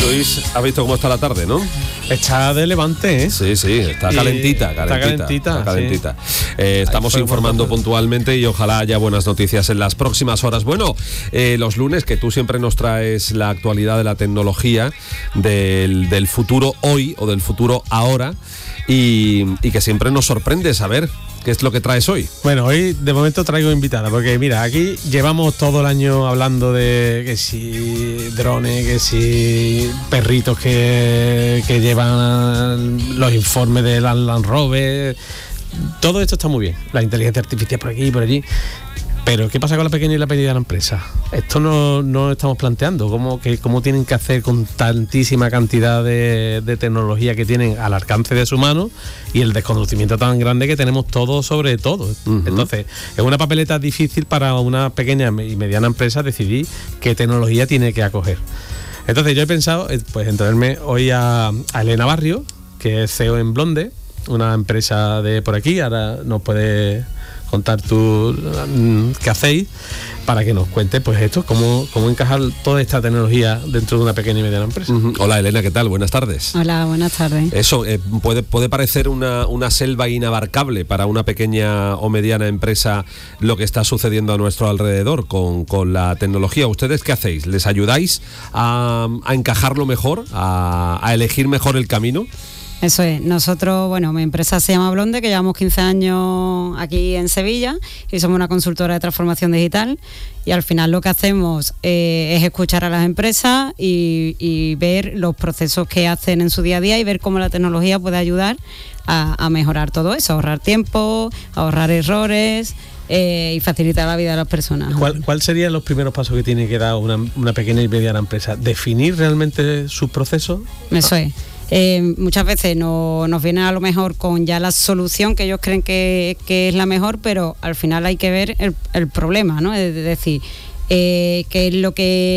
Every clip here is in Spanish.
Luis, ¿has visto cómo está la tarde, no? Está de levante, ¿eh? Sí, está calentita. Sí. Estamos informando puntualmente y ojalá haya buenas noticias en las próximas horas. Bueno, los lunes, que tú siempre nos traes la actualidad de la tecnología, del futuro hoy o del futuro ahora, y que siempre nos sorprende saber qué es lo que traes hoy. Bueno, hoy de momento traigo invitada, porque mira, aquí llevamos todo el año hablando de que si drones, que si perritos que llevan los informes del Land Rover. Todo esto está muy bien, la inteligencia artificial por aquí y por allí. Pero ¿qué pasa con la pequeña y la mediana empresa? Esto no estamos planteando. ¿Cómo tienen que hacer con tantísima cantidad de tecnología que tienen al alcance de su mano y el desconocimiento tan grande que tenemos todos sobre todo? Uh-huh. Entonces, es una papeleta difícil para una pequeña y mediana empresa decidir qué tecnología tiene que acoger. Entonces, yo he pensado pues en traerme hoy a Elena Barrio, que es CEO en Blonde, una empresa de por aquí. Ahora nos puede contar tú qué hacéis, para que nos cuente pues esto, cómo encajar toda esta tecnología dentro de una pequeña y mediana empresa. Uh-huh. Hola Elena, ¿qué tal? Buenas tardes. Hola, buenas tardes. Eso puede parecer una selva inabarcable para una pequeña o mediana empresa lo que está sucediendo a nuestro alrededor con la tecnología. ¿Ustedes qué hacéis? ¿Les ayudáis a encajarlo mejor, a elegir mejor el camino? Eso es. Nosotros, bueno, mi empresa se llama Blonde, que llevamos 15 años aquí en Sevilla y somos una consultora de transformación digital, y al final lo que hacemos es escuchar a las empresas y ver los procesos que hacen en su día a día y ver cómo la tecnología puede ayudar a mejorar todo eso, ahorrar tiempo, ahorrar errores y facilitar la vida de las personas. ¿Cuál serían los primeros pasos que tiene que dar una pequeña y mediana empresa? ¿Definir realmente sus procesos? Eso es. Muchas veces nos vienen a lo mejor con ya la solución que ellos creen que es la mejor, pero al final hay que ver el problema, ¿no? Es decir, qué es lo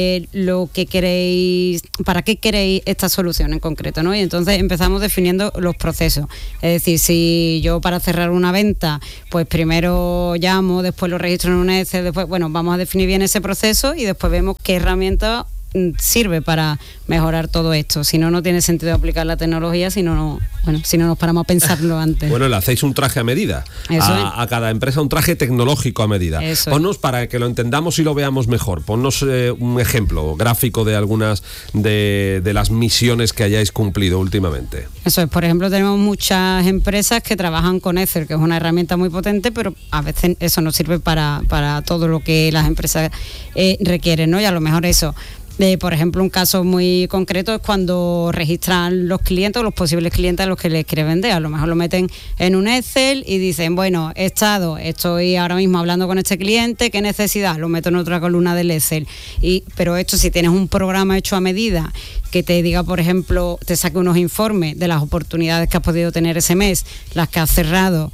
que queréis, para qué queréis esta solución en concreto, ¿no? Y entonces empezamos definiendo los procesos. Es decir, si yo para cerrar una venta, pues primero llamo, después lo registro en un Excel, después, bueno, vamos a definir bien ese proceso y después vemos qué herramienta sirve para mejorar todo esto. Si no tiene sentido aplicar la tecnología si no nos paramos a pensarlo antes. Bueno, le hacéis un traje a medida a cada empresa, un traje tecnológico a medida. Ponnos, para que lo entendamos y lo veamos mejor, ponnos un ejemplo gráfico de algunas de las misiones que hayáis cumplido últimamente. Eso es. Por ejemplo, tenemos muchas empresas que trabajan con Excel, que es una herramienta muy potente, pero a veces eso no sirve para todo lo que las empresas requieren, ¿no? Y a lo mejor eso. Por ejemplo, un caso muy concreto es cuando registran los clientes o los posibles clientes a los que les quieren vender. A lo mejor lo meten en un Excel y dicen, bueno, estoy ahora mismo hablando con este cliente, ¿qué necesidad? Lo meto en otra columna del Excel. Pero esto, si tienes un programa hecho a medida que te diga, por ejemplo, te saque unos informes de las oportunidades que has podido tener ese mes, las que has cerrado,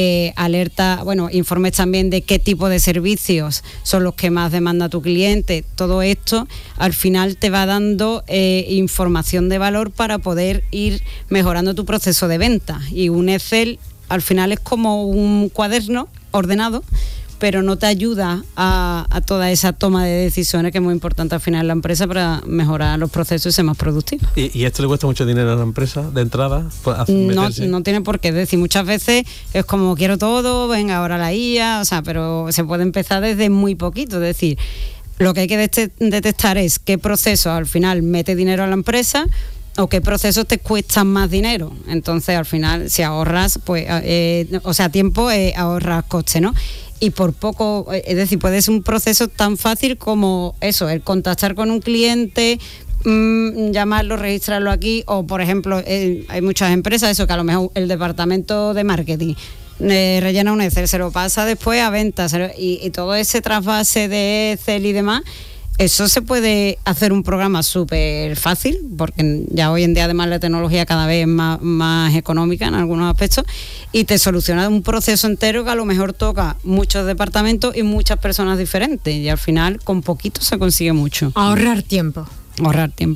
informes también de qué tipo de servicios son los que más demanda tu cliente. Todo esto al final te va dando información de valor para poder ir mejorando tu proceso de venta. Y un Excel al final es como un cuaderno ordenado, pero no te ayuda a toda esa toma de decisiones que es muy importante al final en la empresa para mejorar los procesos y ser más productivo. ¿Y esto le cuesta mucho dinero a la empresa de entrada? No tiene por qué. Es decir, muchas veces es como quiero todo, venga ahora la IA, pero se puede empezar desde muy poquito. Es decir, lo que hay que detectar es qué proceso al final mete dinero a la empresa o qué procesos te cuestan más dinero. Entonces, al final, si ahorras, pues, tiempo, ahorras coste, ¿no? Y por poco, es decir, puede ser un proceso tan fácil como eso, el contactar con un cliente, llamarlo, registrarlo aquí, o por ejemplo, hay muchas empresas, eso que a lo mejor el departamento de marketing rellena un Excel, se lo pasa después a ventas y todo ese trasvase de Excel y demás. Eso se puede hacer un programa súper fácil, porque ya hoy en día además la tecnología cada vez es más económica en algunos aspectos, y te soluciona un proceso entero que a lo mejor toca muchos departamentos y muchas personas diferentes, y al final con poquito se consigue mucho. Ahorrar tiempo.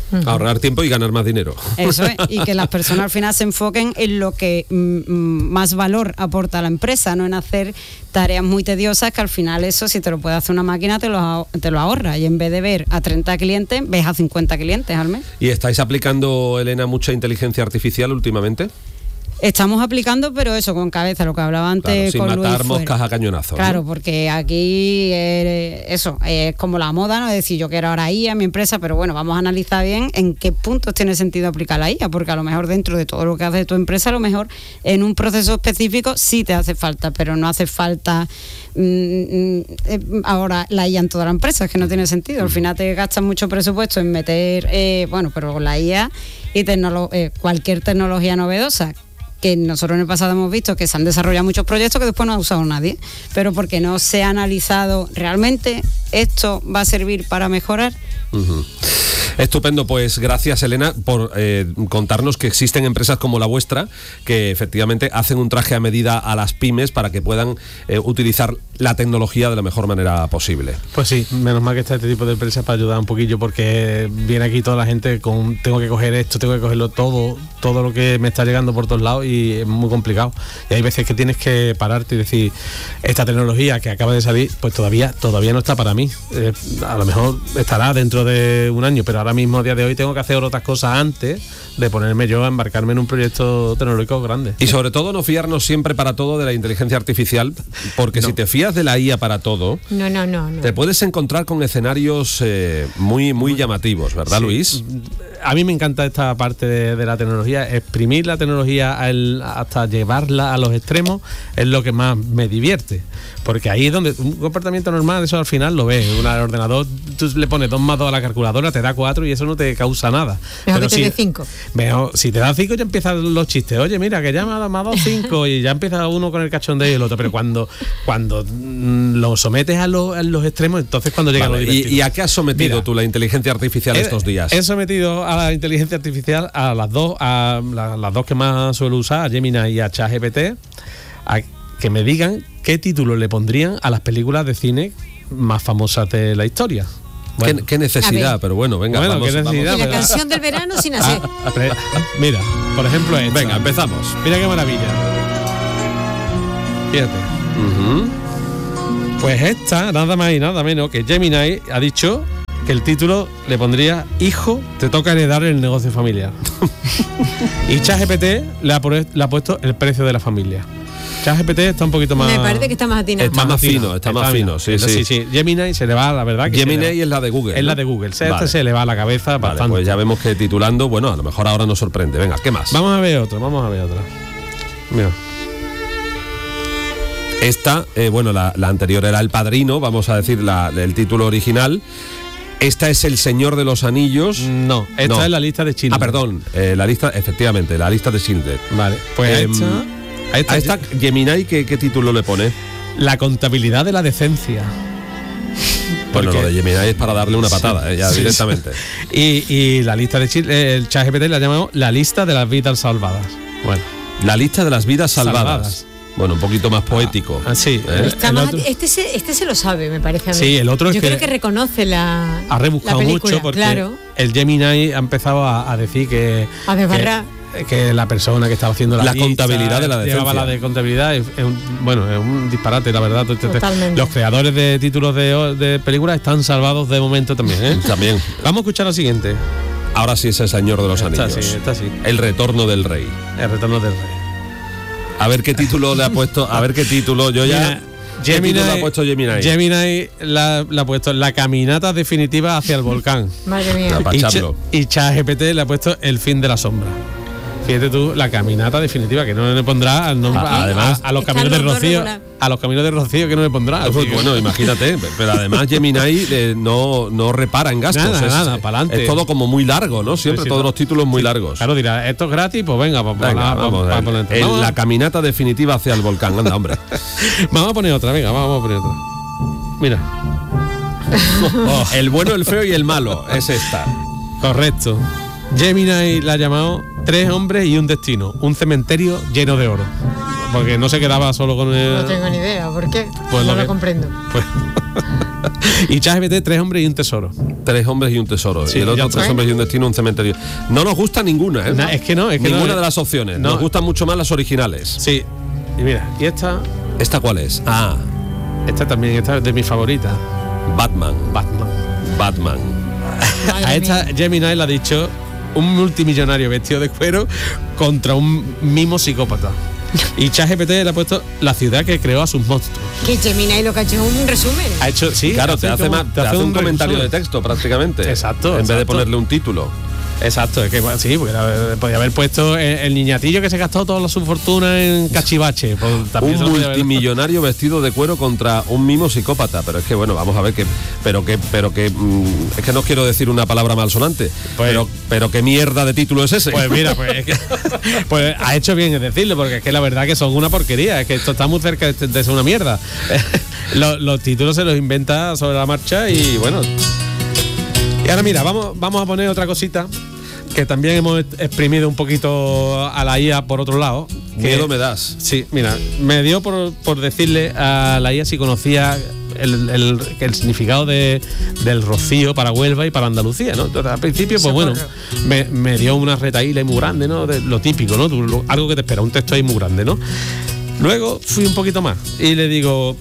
Ahorrar tiempo y ganar más dinero. Eso es, y que las personas al final se enfoquen en lo que más valor aporta a la empresa, no en hacer tareas muy tediosas, que al final eso, si te lo puede hacer una máquina, te lo ahorra, y en vez de ver a 30 clientes, ves a 50 clientes al mes. ¿Y estáis aplicando, Elena, mucha inteligencia artificial últimamente? Estamos aplicando, pero eso, con cabeza, lo que hablaba antes, claro, sin con matar Luis moscas a cañonazo. Claro, ¿no? porque aquí eso es como la moda, ¿no? Es decir, yo quiero ahora IA en mi empresa, pero bueno, vamos a analizar bien en qué puntos tiene sentido aplicar la IA, porque a lo mejor dentro de todo lo que hace tu empresa, a lo mejor en un proceso específico sí te hace falta, pero no hace falta ahora la IA en toda la empresa, es que no tiene sentido. Al final te gastas mucho presupuesto en meter, pero con la IA y cualquier tecnología novedosa, que nosotros en el pasado hemos visto que se han desarrollado muchos proyectos que después no ha usado nadie, pero porque no se ha analizado realmente esto va a servir para mejorar. Uh-huh. Estupendo, pues gracias, Elena, por contarnos que existen empresas como la vuestra que efectivamente hacen un traje a medida a las pymes para que puedan utilizar la tecnología de la mejor manera posible. Pues sí, menos mal que está este tipo de empresas para ayudar un poquillo, porque viene aquí toda la gente con tengo que coger esto, tengo que cogerlo todo lo que me está llegando por todos lados, y es muy complicado. Y hay veces que tienes que pararte y decir, esta tecnología que acaba de salir, pues todavía no está para mí. A lo mejor estará dentro de un año, pero ahora mismo, a día de hoy, tengo que hacer otras cosas antes de ponerme yo a embarcarme en un proyecto tecnológico grande. Y sobre todo no fiarnos siempre para todo de la inteligencia artificial, porque si te fías de la IA para todo, no. te puedes encontrar con escenarios muy llamativos, ¿verdad, sí, Luis? A mí me encanta esta parte de la tecnología, exprimir la tecnología hasta llevarla a los extremos es lo que más me divierte, porque ahí es donde un comportamiento normal, eso al final lo ves, un ordenador, tú le pones 2 más 2 a la calculadora, te da 4 y eso no te causa nada. Mejor que te dé 5. Si te da 5 ya empiezan los chistes, oye mira que ya me ha dado más 2, 5 y ya empieza uno con el cachondeo y el otro, pero cuando lo sometes a los extremos, entonces cuando llega lo divertido. ¿Y a qué has sometido tú la inteligencia artificial estos días? He sometido a la inteligencia artificial a las dos que más suelo usar, a Gemini y a ChatGPT, a que me digan qué título le pondrían a las películas de cine más famosas de la historia. Bueno, ¿Qué necesidad? Pero bueno, venga, vamos. ¿Y la canción del verano sin hacer? Mira, por ejemplo esta. Venga, empezamos. Mira qué maravilla. Fíjate. Pues esta, nada más y nada menos que Gemini ha dicho que el título le pondría hijo, te toca heredar el negocio familiar. Y ChatGPT le ha puesto el precio de la familia. ChatGPT está un poquito más... Me parece que está más atinado. Está más fino, sí. Gemini se le va, la verdad que Gemini es la de Google. Es la de Google. Vale. Se le va a la cabeza bastante. Vale, pues ya vemos que titulando, bueno, a lo mejor ahora nos sorprende. Venga, ¿qué más? Vamos a ver otra. Mira. Esta, la anterior era El Padrino, vamos a decir el título original. Esta es El Señor de los Anillos. No, esta es La Lista de Schindler. Perdón, la lista de Schindler. Vale, pues a esta Gemini, ¿qué título le pone? La contabilidad de la decencia. Bueno, lo de Gemini es para darle una patada, directamente. Y la lista de Schindler, el ChatGPT la llamamos La Lista de las Vidas Salvadas. Bueno, La Lista de las Vidas Salvadas. Bueno, un poquito más poético. Sí. Este se lo sabe, me parece a mí. Sí, el otro Yo creo que reconoce la ha rebuscado la película, mucho porque claro. El Gemini ha empezado a decir que la persona que estaba haciendo la contabilidad de la decencia. Llevaba la de contabilidad. Es un disparate, la verdad. Totalmente. Los creadores de títulos de películas están salvados de momento también. También. Vamos a escuchar la siguiente. Ahora sí es El Señor de los Anillos. Esta sí. El Retorno del Rey. El Retorno del Rey. A ver qué título le ha puesto. Yo ya. Gemini le ha puesto Gemini. Gemini le ha puesto La caminata definitiva hacia el volcán. Madre mía. Y ChatGPT le ha puesto El fin de la sombra. Fíjate tú, la caminata definitiva, que no le pondrá además a los caminos de Rocío. A los caminos de Rocío que no le pondrá. Pues bueno, imagínate. Pero además Gemini no repara en gastos. Nada, para adelante. Es todo como muy largo, ¿no? Siempre todos los títulos muy largos. Claro, dirá, esto es gratis, pues venga, vamos. La caminata definitiva hacia el volcán. Anda, hombre. Vamos a poner otra, Mira. El bueno, el feo y el malo. Es esta. Correcto. Gemini la ha llamado 3 hombres y un destino, un cementerio lleno de oro. Porque no se quedaba solo con el... No tengo ni idea, ¿por qué? Pues no lo comprendo. Y ChatGPT 3 hombres y un tesoro. 3 hombres y un tesoro. Sí, y el otro, ya 3 está. hombres y un destino, un cementerio. No nos gusta ninguna, ¿eh? Es que no. Ninguna de las opciones. No. Nos gustan mucho más las originales. Sí. Y mira, y esta ¿Esta cuál es? Ah, también, esta es de mis favoritas. Batman. A esta Gemini le ha dicho un multimillonario vestido de cuero contra un mimo psicópata. Y ChatGPT le ha puesto la ciudad que creó a sus monstruos. Que Gemini lo que ha hecho es un resumen. Ha hecho, sí, Claro, te hace un comentario de resumen. texto prácticamente. Exacto, En vez de exacto. ponerle un título. Exacto, es que bueno, sí, porque podía haber puesto el niñatillo que se gastó toda su fortuna en cachivache. Pues, también Un se lo podía haber- multimillonario vestido de cuero contra un mimo psicópata. Pero es que bueno, vamos a ver es que no quiero decir una palabra malsonante. Pues- pero qué mierda de título es ese. Pues mira, pues, es que, pues ha hecho bien en decirlo, porque es que la verdad que son una porquería, es que esto está muy cerca de ser una mierda. Los títulos se los inventa sobre la marcha y bueno. Y ahora mira, vamos a poner otra cosita que también hemos exprimido un poquito a la IA por otro lado. Miedo me das. Sí, mira, me dio por decirle a la IA si conocía el significado del rocío para Huelva y para Andalucía, ¿no? Entonces, al principio, pues bueno, me dio una retaíla ahí muy grande, ¿no? De lo típico, ¿no? Algo que te espera, un texto ahí muy grande, ¿no? Luego fui un poquito más y le digo,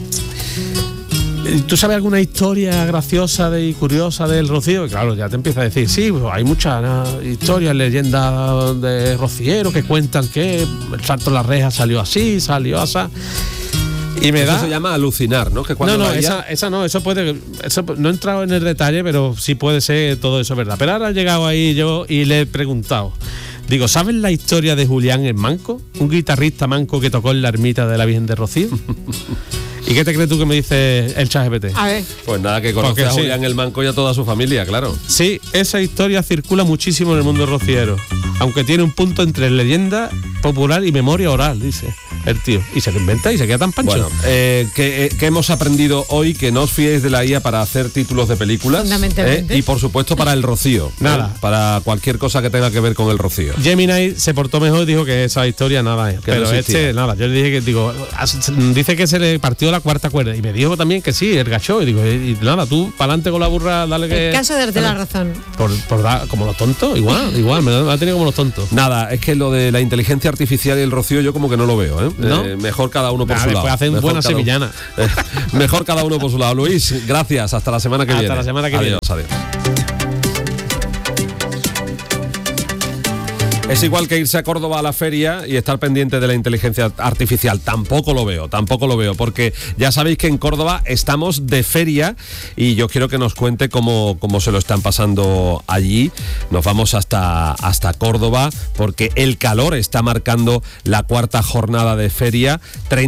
¿tú sabes alguna historia graciosa y curiosa del Rocío? Y claro, ya te empieza a decir, sí, pues hay muchas historias, leyendas de rocieros que cuentan que el salto en la reja salió así, salió así. Y me Eso da... se llama alucinar, ¿no? Que cuando No, la IA esa no, eso no he entrado en el detalle, pero sí puede ser todo eso verdad. Pero ahora he llegado ahí yo y le he preguntado, digo, ¿sabes la historia de Julián el Manco? Un guitarrista manco que tocó en la ermita de la Virgen de Rocío. ¿Y qué te crees tú que me dice el ChatGPT? A ver. Pues nada, que conoce Porque a sí. Julián el Manco y a toda su familia, claro. Sí, esa historia circula muchísimo en el mundo rociero, aunque tiene un punto entre leyenda popular y memoria oral, dice el tío. Y se lo inventa y se queda tan pancho. Bueno, que hemos aprendido hoy que no os fiéis de la IA para hacer títulos de películas. Fundamentalmente. Y por supuesto para el Rocío. Nada. Para cualquier cosa que tenga que ver con el Rocío. Gemini se portó mejor, dijo que esa historia nada es. Que Pero no existía. nada. Yo le dije que, dice que se le partió la cuarta cuerda. Y me dijo también que sí, el gacho. Y digo, y nada, tú, para adelante con la burra, dale que. El caso de darte la razón. Por dar, como los tontos, igual, me ha tenido como los tontos. Nada, es que lo de la inteligencia artificial y el Rocío yo como que no lo veo, ¿eh? ¿No? Mejor cada uno por Nada, su lado. después hacen Mejor buena cada uno- sevillana. Mejor cada uno por su lado. Luis, gracias. Hasta la semana que Hasta viene. la semana que viene. Adiós. Es igual que irse a Córdoba a la feria y estar pendiente de la inteligencia artificial. Tampoco lo veo, porque ya sabéis que en Córdoba estamos de feria y yo quiero que nos cuente cómo se lo están pasando allí. Nos vamos hasta Córdoba porque el calor está marcando la cuarta jornada de feria.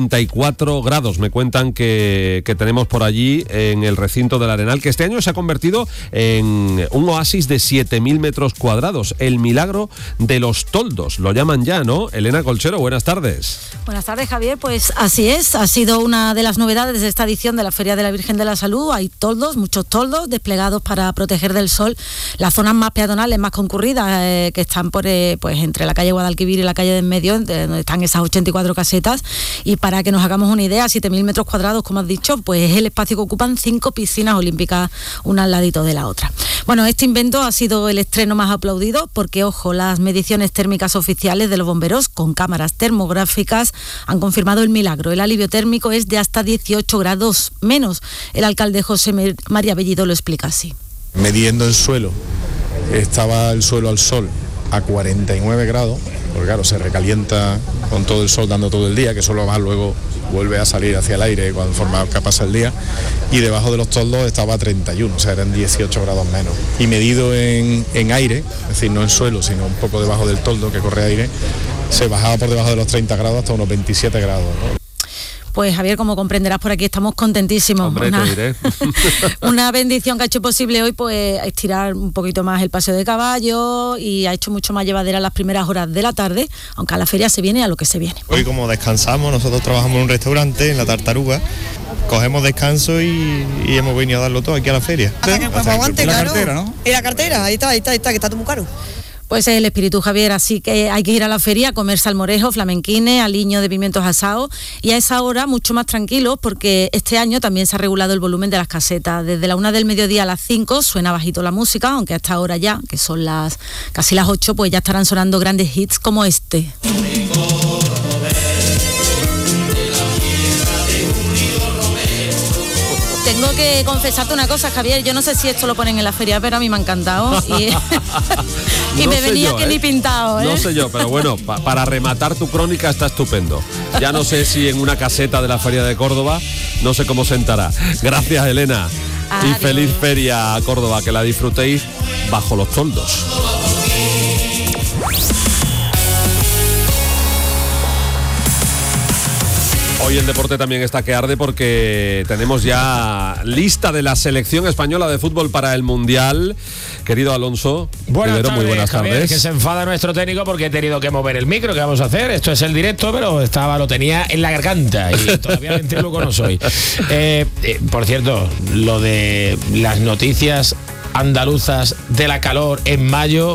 34 grados me cuentan que tenemos por allí en el recinto del Arenal, que este año se ha convertido en un oasis de 7.000 metros cuadrados. El milagro de los toldos, lo llaman ya, ¿no? Elena Colchero, buenas tardes. Buenas tardes, Javier. Pues así es, ha sido una de las novedades de esta edición de la Feria de la Virgen de la Salud. Hay toldos, muchos toldos desplegados para proteger del sol las zonas más peatonales, más concurridas, que están pues entre la calle Guadalquivir y la calle de en medio, donde están esas 84 casetas. Y para que nos hagamos una idea, 7.000 metros cuadrados, como has dicho, pues es el espacio que ocupan 5 piscinas olímpicas, una al ladito de la otra. Bueno, este invento ha sido el estreno más aplaudido porque, ojo, las mediciones térmicas oficiales de los bomberos con cámaras termográficas han confirmado el milagro. El alivio térmico es de hasta 18 grados menos. El alcalde José María Bellido lo explica así. Midiendo el suelo, estaba el suelo al sol a 49 grados, porque claro, se recalienta con todo el sol dando todo el día, que solo más luego vuelve a salir hacia el aire conforme pasa el día, y debajo de los toldos estaba a 31, o sea, eran 18 grados menos. Y medido en aire, es decir, no en suelo, sino un poco debajo del toldo que corre aire, se bajaba por debajo de los 30 grados hasta unos 27 grados, ¿no? Pues Javier, como comprenderás, por aquí estamos contentísimos. Hombre, te diré. Una bendición que ha hecho posible hoy, pues estirar un poquito más el paseo de caballo y ha hecho mucho más llevadera las primeras horas de la tarde, aunque a la feria se viene a lo que se viene. Hoy como descansamos, nosotros trabajamos en un restaurante, en La Tartaruga, cogemos descanso y hemos venido a darlo todo aquí a la feria. Hasta que el cuerpo aguante, claro. Cartera, ¿no? Y la cartera, ahí está, que está todo muy caro. Pues es el espíritu, Javier, así que hay que ir a la feria a comer salmorejo, flamenquines, aliño de pimientos asados, y a esa hora mucho más tranquilos, porque este año también se ha regulado el volumen de las casetas. Desde la 1 del mediodía a las 5 suena bajito la música, aunque hasta ahora ya, que son casi las 8, pues ya estarán sonando grandes hits como este. Tengo que confesarte una cosa, Javier, yo no sé si esto lo ponen en la feria, pero a mí me ha encantado y No me sé venía yo, que ni pintado, ¿eh? No sé yo, pero bueno, para rematar tu crónica está estupendo. Ya no sé si en una caseta de la Feria de Córdoba, no sé cómo sentará. Gracias, Elena. Adiós. Y feliz feria a Córdoba, que la disfrutéis bajo los toldos. Hoy el deporte también está que arde porque tenemos ya lista de la selección española de fútbol para el Mundial. Querido Alonso, primero, muy buenas Javier, tardes. que se enfada nuestro técnico porque he tenido que mover el micro. ¿Qué vamos a hacer? Esto es el directo, pero lo tenía en la garganta y todavía ventríloco no soy. Por cierto, lo de las noticias andaluzas de la calor en mayo,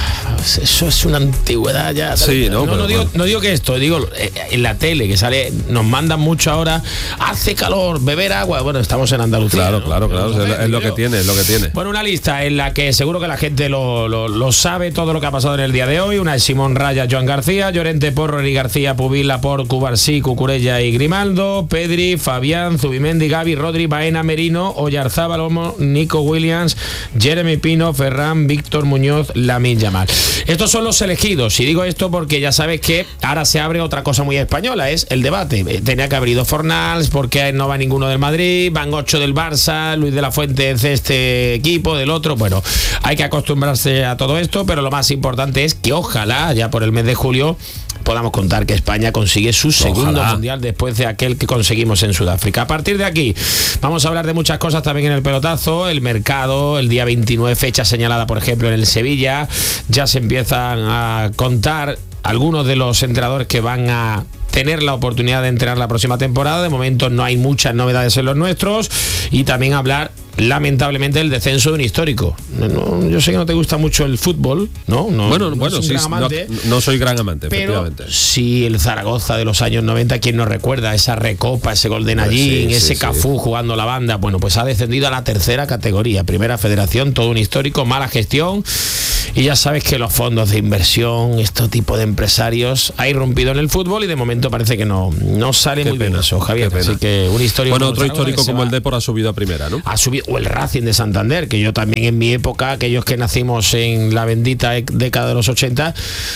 eso es una antigüedad ya. Sí, no digo que esto, digo en la tele que sale, nos mandan mucho ahora, hace calor, beber agua. Bueno, estamos en Andalucía. Claro, es lo que tiene, es lo que tiene. Bueno, una lista en la que seguro que la gente lo sabe, todo lo que ha pasado en el día de hoy. Una es Simón Raya, Joan García, Llorente, Porro y García, Pubila, Por, Cubarsí, Cucurella y Grimaldo, Pedri, Fabián, Zubimendi, Gavi, Rodri, Baena, Merino, Oyarzábal, Olmo, Nico Williams, Jeremy Pino, Ferran, Víctor Muñoz, Lamine Yamal. Estos son los elegidos, y digo esto porque ya sabes que ahora se abre otra cosa muy española, es el debate. Tenía que haber ido Fornals, porque no va ninguno del Madrid, van 8 del Barça, Luis de la Fuente es de este equipo, del otro. Bueno, hay que acostumbrarse a todo esto, pero lo más importante es que ojalá ya por el mes de julio podamos contar que España consigue su segundo mundial después de aquel que conseguimos en Sudáfrica. A partir de aquí vamos a hablar de muchas cosas también en el pelotazo, el mercado, el día 29, fecha señalada por ejemplo en el Sevilla, ya se empiezan a contar algunos de los entrenadores que van a tener la oportunidad de entrenar la próxima temporada. De momento no hay muchas novedades en los nuestros, y también hablar lamentablemente el descenso de un histórico. Yo sé que no te gusta mucho el fútbol, ¿no? Bueno, sí, no soy gran amante, pero efectivamente. Sí, el Zaragoza de los años 90, ¿quién nos recuerda? Esa recopa, ese gol de Nallín, ese Cafú jugando la banda. Bueno, pues ha descendido a la tercera categoría, primera federación, todo un histórico, mala gestión. Y ya sabes que los fondos de inversión, este tipo de empresarios, ha irrumpido en el fútbol y de momento parece que no sale muy bien eso, Javier. Así que un histórico. Bueno, otro histórico como el Depor ha subido a primera, ¿no? Ha subido, o el Racing de Santander, que yo también en mi época, aquellos que nacimos en la bendita década de los 80,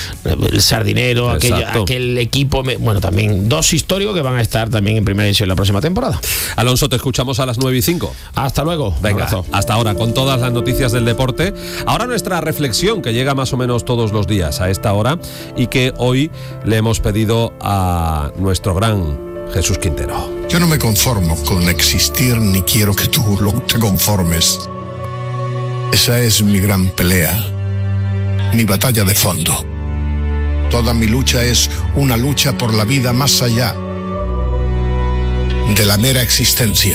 el Sardinero, aquel equipo, bueno, también dos históricos que van a estar también en primera división la próxima temporada. Alonso, te escuchamos a las 9:05. Hasta luego. Venga, hasta ahora con todas las noticias del deporte. Ahora nuestra reflexión, que llega más o menos todos los días a esta hora y que hoy le hemos pedido a nuestro gran Jesús Quintero. Yo no me conformo con existir, ni quiero que tú te conformes. Esa es mi gran pelea, mi batalla de fondo. Toda mi lucha es una lucha por la vida más allá de la mera existencia.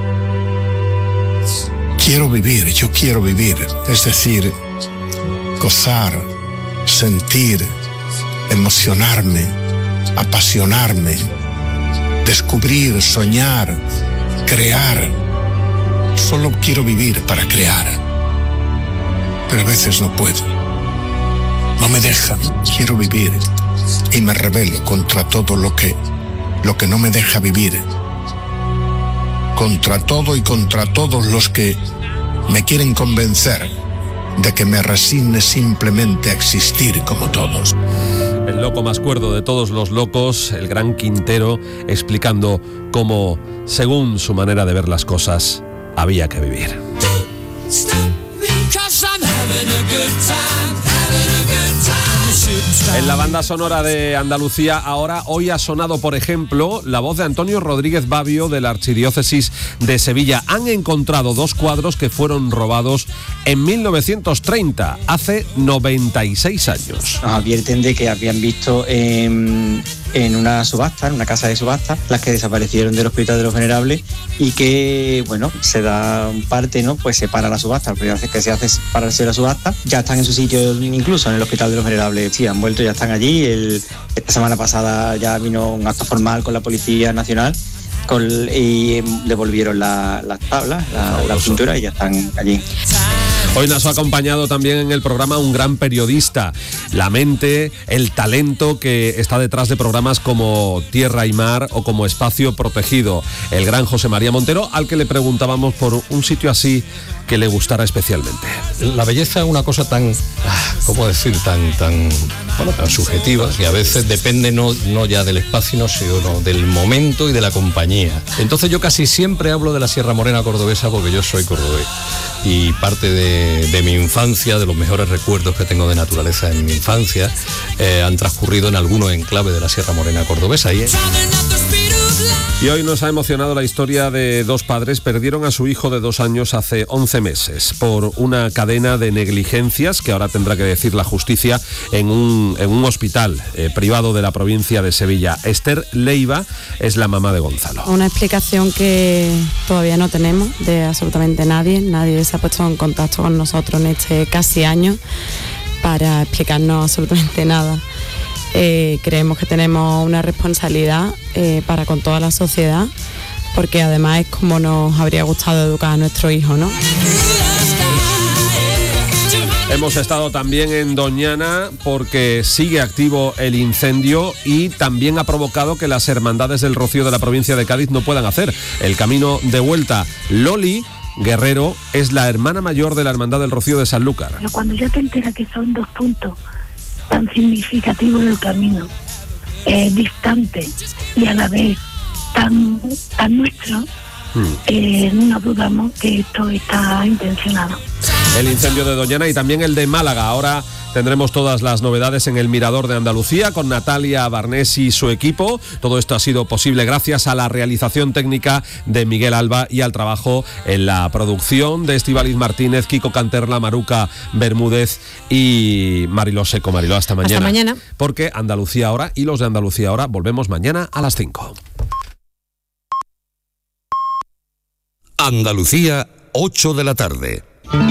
Yo quiero vivir, es decir, gozar, sentir, emocionarme, apasionarme, descubrir, soñar, crear. Solo quiero vivir para crear. Pero a veces no puedo. No me dejan. Quiero vivir y me rebelo contra todo lo que no me deja vivir. Contra todo y contra todos los que me quieren convencer de que me resigne simplemente a existir como todos. El loco más cuerdo de todos los locos, el gran Quintero, explicando cómo, según su manera de ver las cosas, había que vivir. En la banda sonora de Andalucía ahora, hoy ha sonado, por ejemplo, la voz de Antonio Rodríguez Babio de la Archidiócesis de Sevilla. Han encontrado dos cuadros que fueron robados en 1930, hace 96 años. Nos advierten de que habían visto en en una subasta, en una casa de subasta, las que desaparecieron del Hospital de los Venerables y que, bueno, se da parte, ¿no? Pues se para la subasta, la primera vez que se hace es pararse la subasta, ya están en su sitio incluso en el Hospital de los Venerables, sí, han vuelto, ya están allí, esta semana pasada ya vino un acto formal con la Policía Nacional y devolvieron las tablas, la pintura y ya están allí. Hoy nos ha acompañado también en el programa un gran periodista, la mente, el talento que está detrás de programas como Tierra y Mar o como Espacio Protegido, el gran José María Montero, al que le preguntábamos por un sitio así que le gustara especialmente. La belleza es una cosa tan, ¿cómo decir?, tan subjetiva, y a veces depende no ya del espacio, sino del momento y de la compañía. Entonces yo casi siempre hablo de la Sierra Morena cordobesa porque yo soy cordobés. Y parte de mi infancia, de los mejores recuerdos que tengo de naturaleza en mi infancia, han transcurrido en algunos enclaves de la Sierra Morena cordobesa. Y hoy nos ha emocionado la historia de dos padres. Perdieron a su hijo de 2 años hace 11 meses por una cadena de negligencias que ahora tendrá que decir la justicia en un hospital privado de la provincia de Sevilla. Esther Leiva es la mamá de Gonzalo. Una explicación que todavía no tenemos de absolutamente nadie. Nadie se ha puesto en contacto con nosotros en este casi año para explicarnos absolutamente nada. Creemos que tenemos una responsabilidad para con toda la sociedad, porque además es como nos habría gustado educar a nuestro hijo, ¿no? Hemos estado también en Doñana porque sigue activo el incendio y también ha provocado que las hermandades del Rocío de la provincia de Cádiz no puedan hacer el camino de vuelta. Loli Guerrero es la hermana mayor de la Hermandad del Rocío de Sanlúcar. Pero cuando ya te enteras que son 2 puntos tan significativo del camino, distante y a la vez tan nuestro, no dudamos que esto está intencionado. El incendio de Doñana y también el de Málaga. Ahora tendremos todas las novedades en el Mirador de Andalucía con Natalia Barnés y su equipo. Todo esto ha sido posible gracias a la realización técnica de Miguel Alba y al trabajo en la producción de Estíbaliz Martínez, Kiko Canterla, Maruca Bermúdez y Mariló Seco. Mariló, hasta mañana. Hasta mañana. Porque Andalucía Ahora y los de Andalucía Ahora volvemos mañana a las 5. Andalucía, 8 de la tarde.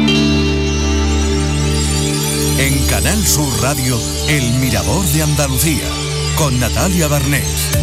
En Canal Sur Radio, El Mirador de Andalucía, con Natalia Barnés.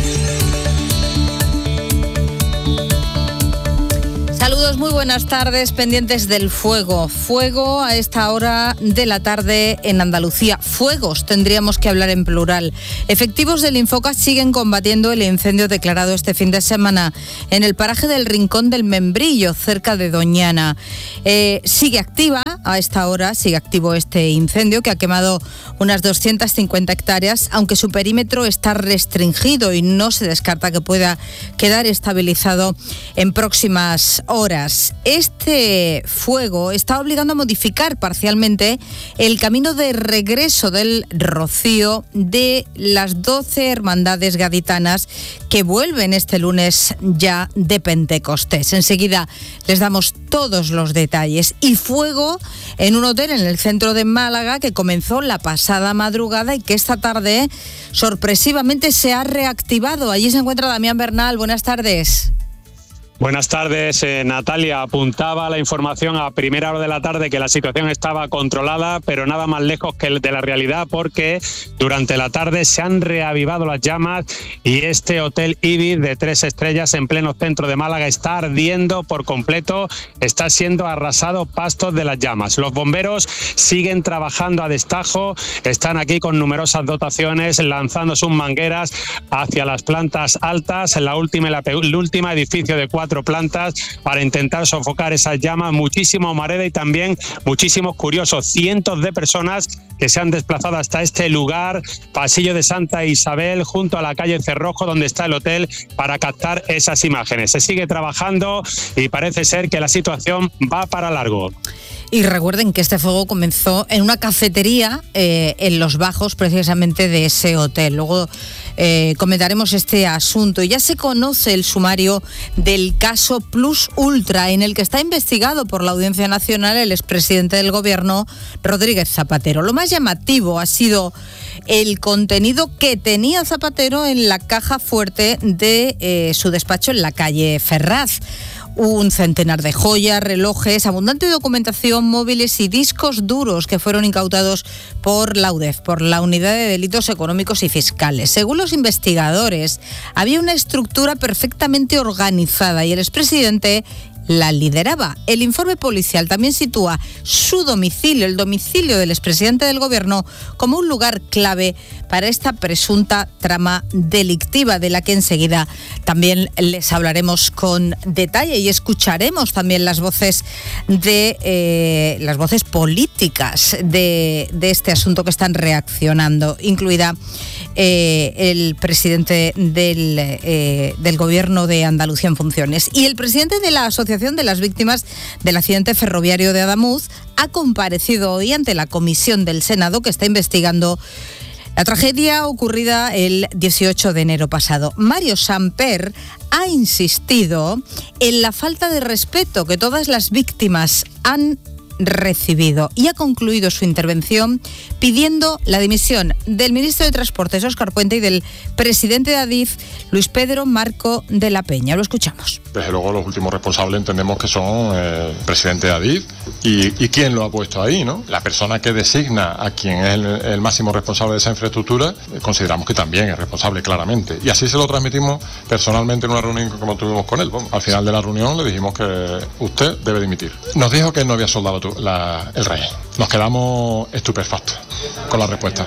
Saludos, muy buenas tardes, pendientes del fuego. Fuego a esta hora de la tarde en Andalucía. Fuegos, tendríamos que hablar en plural. Efectivos del Infoca siguen combatiendo el incendio declarado este fin de semana en el paraje del Rincón del Membrillo, cerca de Doñana. Sigue activa a esta hora, sigue activo este incendio que ha quemado unas 250 hectáreas, aunque su perímetro está restringido y no se descarta que pueda quedar estabilizado en próximas horas. Este fuego está obligando a modificar parcialmente el camino de regreso del Rocío de las 12 hermandades gaditanas que vuelven este lunes ya de Pentecostés. Enseguida les damos todos los detalles. Y fuego en un hotel en el centro de Málaga que comenzó la pasada madrugada y que esta tarde sorpresivamente se ha reactivado. Allí se encuentra Damián Bernal. Buenas tardes. Buenas tardes, Natalia. Apuntaba la información a primera hora de la tarde que la situación estaba controlada, pero nada más lejos que de la realidad, porque durante la tarde se han reavivado las llamas y este hotel Ibis de 3 estrellas en pleno centro de Málaga está ardiendo por completo, está siendo arrasado pastos de las llamas. Los bomberos siguen trabajando a destajo, están aquí con numerosas dotaciones, lanzando sus mangueras hacia las plantas altas, el último edificio de 4 plantas para intentar sofocar esas llamas. Muchísima humareda y también muchísimos curiosos, cientos de personas que se han desplazado hasta este lugar, pasillo de Santa Isabel, junto a la calle Cerrojo, donde está el hotel, para captar esas imágenes. Se sigue trabajando y parece ser que la situación va para largo. Y recuerden que este fuego comenzó en una cafetería en los bajos precisamente de ese hotel. Luego comentaremos este asunto. Ya se conoce el sumario del caso Plus Ultra, en el que está investigado por la Audiencia Nacional el expresidente del Gobierno, Rodríguez Zapatero. Lo más llamativo ha sido el contenido que tenía Zapatero en la caja fuerte de su despacho en la calle Ferraz. Un centenar de joyas, relojes, abundante documentación, móviles y discos duros que fueron incautados por la UDEF, por la Unidad de Delitos Económicos y Fiscales. Según los investigadores, había una estructura perfectamente organizada y el expresidente la lideraba. El informe policial también sitúa su domicilio, el domicilio del expresidente del Gobierno, como un lugar clave para esta presunta trama delictiva, de la que enseguida también les hablaremos con detalle y escucharemos también las voces políticas de este asunto que están reaccionando, incluida el presidente del Gobierno de Andalucía en funciones. Y el presidente de la Asociación de las Víctimas del Accidente Ferroviario de Adamuz ha comparecido hoy ante la comisión del Senado que está investigando la tragedia ocurrida el 18 de enero pasado. Mario Samper ha insistido en la falta de respeto que todas las víctimas han recibido y ha concluido su intervención pidiendo la dimisión del ministro de Transportes, Óscar Puente, y del presidente de Adif, Luis Pedro Marco de la Peña. Lo escuchamos. Desde luego los últimos responsables entendemos que son el presidente de Adif y quién lo ha puesto ahí, ¿no? La persona que designa a quien es el máximo responsable de esa infraestructura, consideramos que también es responsable claramente. Y así se lo transmitimos personalmente en una reunión como tuvimos con él. Bueno, al final de la reunión le dijimos que usted debe dimitir. Nos dijo que no había soldado el rey. Nos quedamos estupefactos con la respuesta.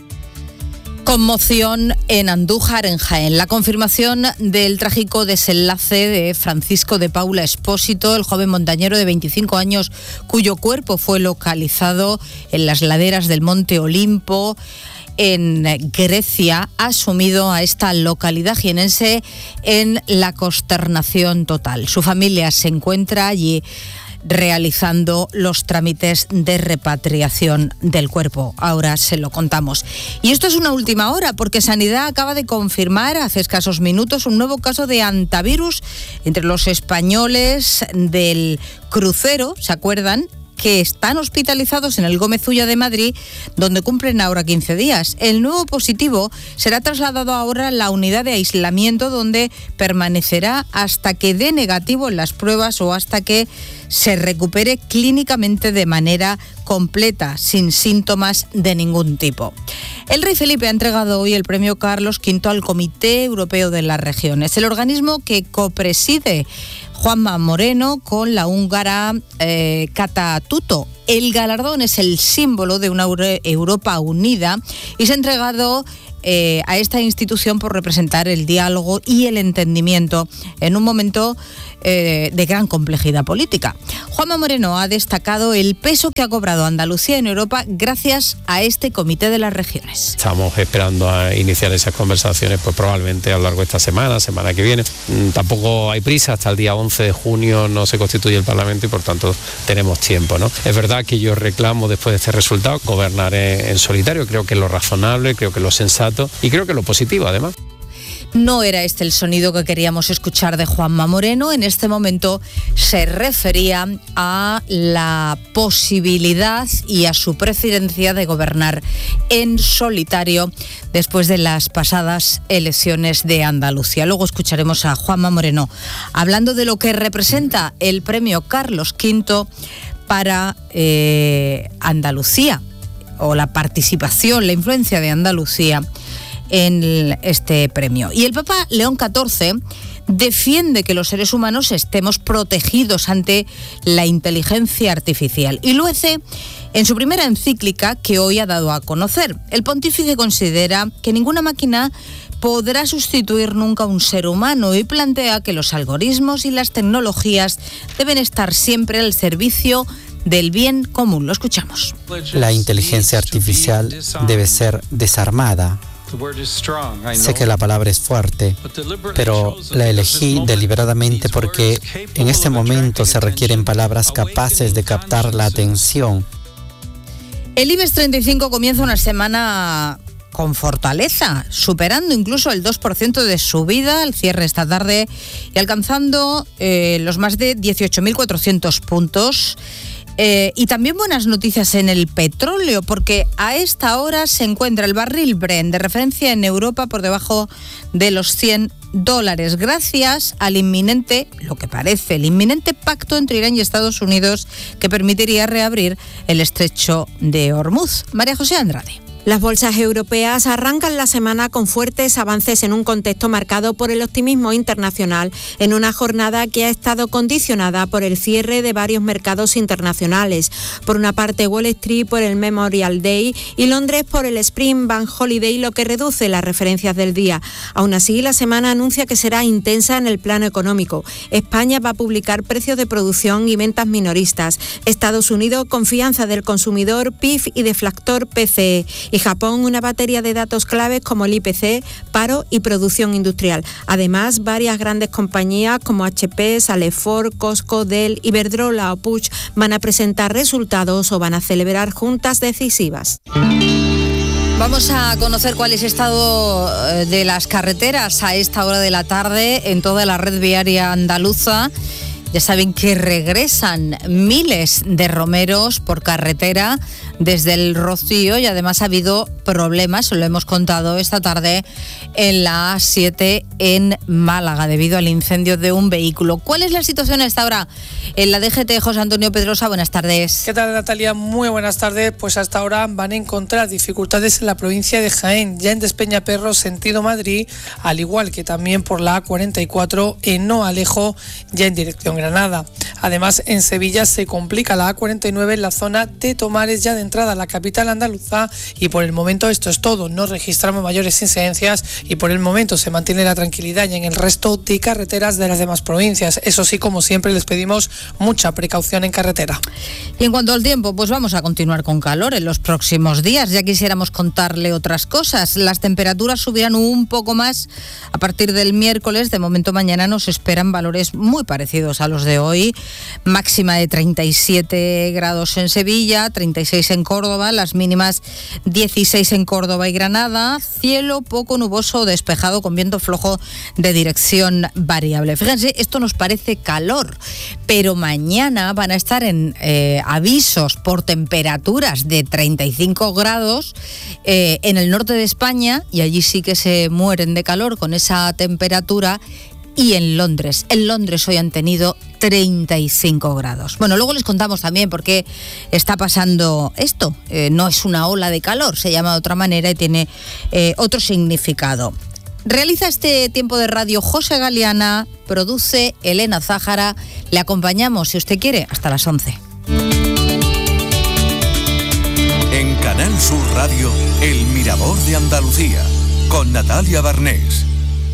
Conmoción en Andújar, en Jaén. La confirmación del trágico desenlace de Francisco de Paula Espósito, el joven montañero de 25 años cuyo cuerpo fue localizado en las laderas del Monte Olimpo, en Grecia, ha sumido a esta localidad jienense en la consternación total. Su familia se encuentra allí realizando los trámites de repatriación del cuerpo. Ahora se lo contamos. Y esto es una última hora, porque Sanidad acaba de confirmar hace escasos minutos un nuevo caso de hantavirus entre los españoles del crucero, ¿se acuerdan?, que están hospitalizados en el Gómez Ulla de Madrid, donde cumplen ahora 15 días. El nuevo positivo será trasladado ahora a la unidad de aislamiento, donde permanecerá hasta que dé negativo en las pruebas o hasta que se recupere clínicamente de manera completa, sin síntomas de ningún tipo. El rey Felipe ha entregado hoy el premio Carlos V al Comité Europeo de las Regiones, el organismo que copreside Juanma Moreno con la húngara Kata Tuto. El galardón es el símbolo de una Europa unida y se ha entregado a esta institución por representar el diálogo y el entendimiento en un momento de gran complejidad política. Juanma Moreno ha destacado el peso que ha cobrado Andalucía en Europa gracias a este Comité de las Regiones. Estamos esperando a iniciar esas conversaciones, pues probablemente a lo largo de esta semana que viene. Tampoco hay prisa, hasta el día 11 de junio no se constituye el Parlamento y por tanto tenemos tiempo, ¿no? Es verdad que yo reclamo después de este resultado gobernar en solitario, creo que es lo razonable, creo que es lo sensato y creo que es lo positivo además. No era este el sonido que queríamos escuchar de Juanma Moreno. En este momento se refería a la posibilidad y a su preferencia de gobernar en solitario después de las pasadas elecciones de Andalucía. Luego escucharemos a Juanma Moreno hablando de lo que representa el premio Carlos V para Andalucía, o la participación, la influencia de Andalucía en este premio. Y el Papa León XIV defiende que los seres humanos estemos protegidos ante la inteligencia artificial y lo hace en su primera encíclica que hoy ha dado a conocer. El pontífice considera que ninguna máquina podrá sustituir nunca a un ser humano y plantea que los algoritmos y las tecnologías deben estar siempre al servicio del bien común. Lo escuchamos. La inteligencia artificial debe ser desarmada. Sé que la palabra es fuerte, pero la elegí deliberadamente porque en este momento se requieren palabras capaces de captar la atención. El IBEX 35 comienza una semana con fortaleza, superando incluso el 2% de subida al cierre esta tarde y alcanzando los más de 18.400 puntos. Y también buenas noticias en el petróleo, porque a esta hora se encuentra el barril Brent de referencia en Europa por debajo de los $100, gracias al lo que parece, el inminente pacto entre Irán y Estados Unidos que permitiría reabrir el estrecho de Hormuz. María José Andrade. Las bolsas europeas arrancan la semana con fuertes avances en un contexto marcado por el optimismo internacional, en una jornada que ha estado condicionada por el cierre de varios mercados internacionales. Por una parte, Wall Street por el Memorial Day y Londres por el Spring Bank Holiday, lo que reduce las referencias del día. Aún así, la semana anuncia que será intensa en el plano económico. España va a publicar precios de producción y ventas minoristas. Estados Unidos, confianza del consumidor, PIB y deflactor PCE. Y Japón, una batería de datos claves como el IPC, paro y producción industrial. Además, varias grandes compañías como HP, Salesforce, Costco, Dell, Iberdrola o Puig van a presentar resultados o van a celebrar juntas decisivas. Vamos a conocer cuál es el estado de las carreteras a esta hora de la tarde en toda la red viaria andaluza. Ya saben que regresan miles de romeros por carretera desde el Rocío y además ha habido problemas, lo hemos contado esta tarde, en la A7 en Málaga debido al incendio de un vehículo. ¿Cuál es la situación a esta hora en la DGT? José Antonio Pedrosa, buenas tardes. ¿Qué tal, Natalia? Muy buenas tardes. Pues hasta ahora van a encontrar dificultades en la provincia de Jaén, ya en Despeñaperro, sentido Madrid, al igual que también por la A44 en No Alejo, ya en dirección Granada. Además, en Sevilla se complica la A49 en la zona de Tomares, ya de entrada a la capital andaluza, y por el momento esto es todo. No registramos mayores incidencias y por el momento se mantiene la tranquilidad ya en el resto de carreteras de las demás provincias. Eso sí, como siempre, les pedimos mucha precaución en carretera. Y en cuanto al tiempo, pues vamos a continuar con calor en los próximos días. Ya quisiéramos contarle otras cosas. Las temperaturas subirán un poco más a partir del miércoles. De momento, mañana nos esperan valores muy parecidos a los de hoy. Máxima de 37 grados en Sevilla, 36 en Córdoba, las mínimas 16 en Córdoba y Granada. Cielo poco nuboso, despejado con viento flojo de dirección variable. Fíjense, esto nos parece calor, pero mañana van a estar en avisos por temperaturas de 35 grados en el norte de España, y allí sí que se mueren de calor con esa temperatura. Y en Londres hoy han tenido 35 grados. Bueno, luego les contamos también por qué está pasando esto. No es una ola de calor, se llama de otra manera y tiene otro significado. Realiza este tiempo de radio José Galeana, produce Elena Zájara. Le acompañamos, si usted quiere, hasta las 11. En Canal Sur Radio, El Mirador de Andalucía, con Natalia Barnés.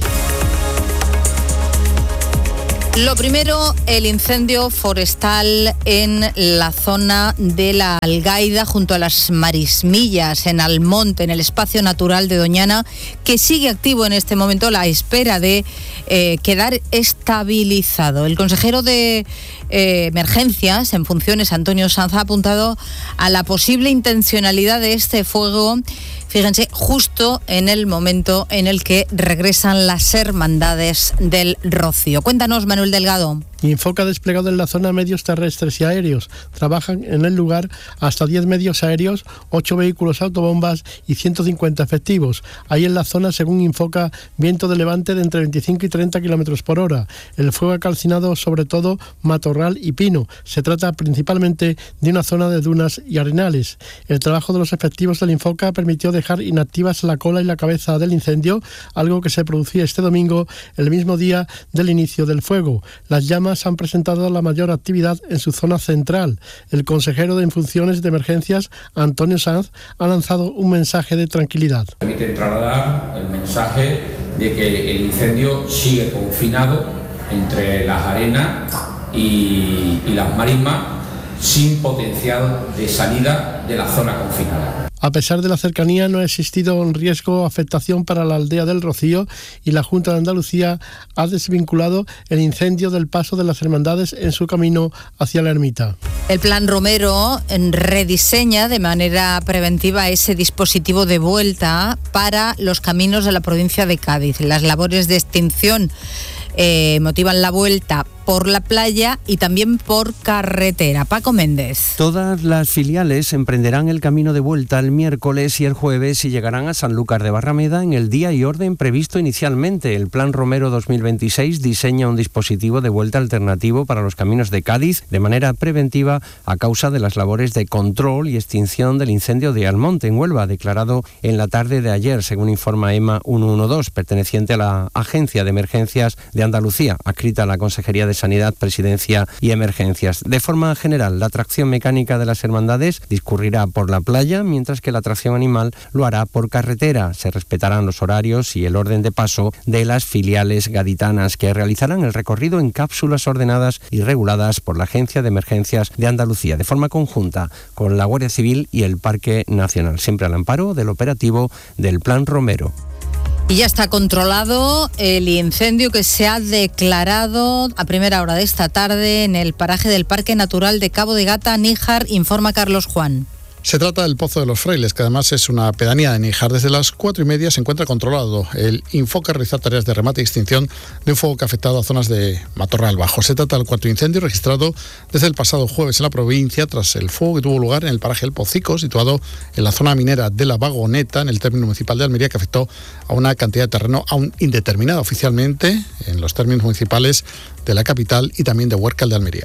Lo primero, el incendio forestal en la zona de la Algaida, junto a las Marismillas, en Almonte, en el espacio natural de Doñana, que sigue activo en este momento a la espera de quedar estabilizado. El consejero de Emergencias en funciones, Antonio Sanz, ha apuntado a la posible intencionalidad de este fuego. Fíjense, justo en el momento en el que regresan las hermandades del Rocío. Cuéntanos, Manuel Delgado. Infoca ha desplegado en la zona medios terrestres y aéreos. Trabajan en el lugar hasta 10 medios aéreos, 8 vehículos autobombas y 150 efectivos. Hay en la zona, según Infoca, viento de levante de entre 25 y 30 kilómetros por hora. El fuego ha calcinado sobre todo matorral y pino. Se trata principalmente de una zona de dunas y arenales. El trabajo de los efectivos del Infoca permitió dejar inactivas la cola y la cabeza del incendio, algo que se producía este domingo, el mismo día del inicio del fuego. Las llamas han presentado la mayor actividad en su zona central. El consejero de funciones de emergencias, Antonio Sanz, ha lanzado un mensaje de tranquilidad. Permite trasladar el mensaje de que el incendio sigue confinado entre las arenas y las marismas, sin potencial de salida de la zona confinada. A pesar de la cercanía, no ha existido un riesgo o afectación para la aldea del Rocío y la Junta de Andalucía ha desvinculado el incendio del paso de las hermandades en su camino hacia la ermita. El Plan Romero rediseña de manera preventiva ese dispositivo de vuelta para los caminos de la provincia de Cádiz. Las labores de extinción motivan la vuelta por la playa y también por carretera. Paco Méndez. Todas las filiales emprenderán el camino de vuelta el miércoles y el jueves y llegarán a Sanlúcar de Barrameda en el día y orden previsto inicialmente. El Plan Romero 2026 diseña un dispositivo de vuelta alternativo para los caminos de Cádiz de manera preventiva a causa de las labores de control y extinción del incendio de Almonte en Huelva, declarado en la tarde de ayer, según informa EMA 112, perteneciente a la Agencia de Emergencias de Andalucía, adscrita a la Consejería de Sanidad, Presidencia y Emergencias. De forma general, la tracción mecánica de las hermandades discurrirá por la playa, mientras que la tracción animal lo hará por carretera. Se respetarán los horarios y el orden de paso de las filiales gaditanas, que realizarán el recorrido en cápsulas ordenadas y reguladas por la Agencia de Emergencias de Andalucía, de forma conjunta con la Guardia Civil y el Parque Nacional, siempre al amparo del operativo del Plan Romero. Y ya está controlado el incendio que se ha declarado a primera hora de esta tarde en el paraje del Parque Natural de Cabo de Gata, Níjar, informa Carlos Juan. Se trata del Pozo de los Frailes, que además es una pedanía de Níjar. Desde las 4:30 se encuentra controlado. El Infoca realiza tareas de remate y extinción de un fuego que ha afectado a zonas de Matorral Bajo. Se trata del cuarto incendio registrado desde el pasado jueves en la provincia, tras el fuego que tuvo lugar en el paraje El Pocico, situado en la zona minera de La Vagoneta, en el término municipal de Almería, que afectó a una cantidad de terreno aún indeterminada oficialmente en los términos municipales de la capital y también de Huércal de Almería.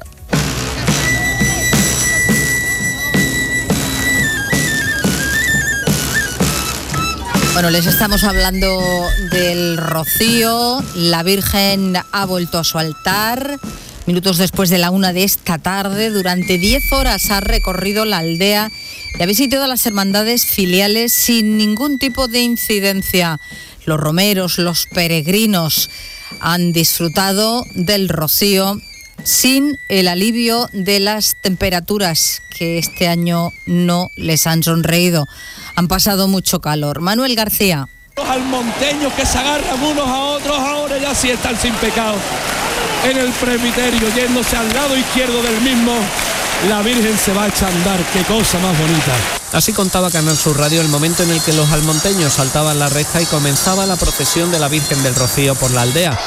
Bueno, les estamos hablando del Rocío. La Virgen ha vuelto a su altar. Minutos después de la 1 de esta tarde, durante 10 horas ha recorrido la aldea y ha visitado a las hermandades filiales sin ningún tipo de incidencia. Los romeros, los peregrinos han disfrutado del Rocío sin el alivio de las temperaturas que este año no les han sonreído. Han pasado mucho calor. Manuel García. Los almonteños que se agarran unos a otros ahora ya sí están sin pecado. En el presbiterio, yéndose al lado izquierdo del mismo, la Virgen se va a echar a andar. ¡Qué cosa más bonita! Así contaba Canal Sur Radio el momento en el que los almonteños saltaban la reja y comenzaba la procesión de la Virgen del Rocío por la aldea,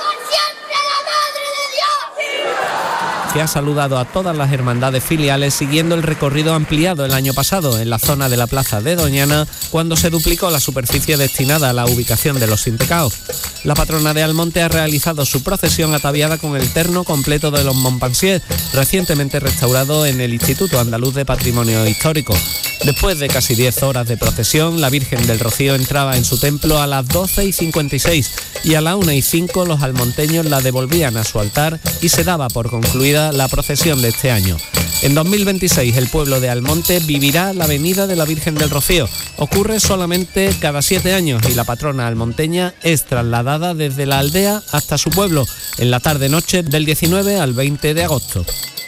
que ha saludado a todas las hermandades filiales siguiendo el recorrido ampliado el año pasado en la zona de la plaza de Doñana, cuando se duplicó la superficie destinada a la ubicación de los sin pecado. La patrona de Almonte ha realizado su procesión ataviada con el terno completo de los Montpensier, recientemente restaurado en el Instituto Andaluz de Patrimonio Histórico. Después de casi 10 horas de procesión, la Virgen del Rocío entraba en su templo a las 12:56 y a las 1:05 los almonteños la devolvían a su altar y se daba por concluida la procesión de este año. En 2026 el pueblo de Almonte vivirá la venida de la Virgen del Rocío. Ocurre solamente cada 7 años y la patrona almonteña es trasladada desde la aldea hasta su pueblo en la tarde-noche del 19 al 20 de agosto.